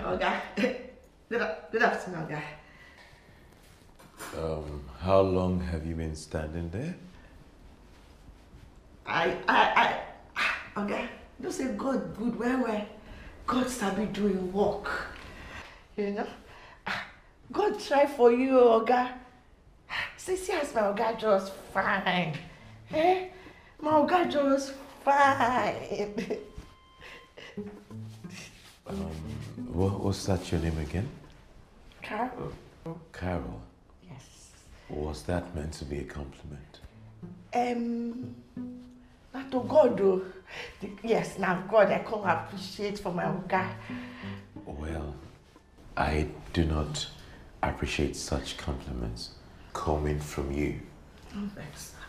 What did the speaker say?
Oga. Good afternoon, Oga. How long have you been standing there? Oga, you say God good where God sabi doing work. You know? God try for you, Oga. See as my Oga just fine. Eh? My Oga just fine. What's that your name again? Carol. Carol. Yes. Was that meant to be a compliment? Not to God though. Yes, now God I come appreciate for my Oga. Well, I do not appreciate such compliments coming from you. Oh, thanks.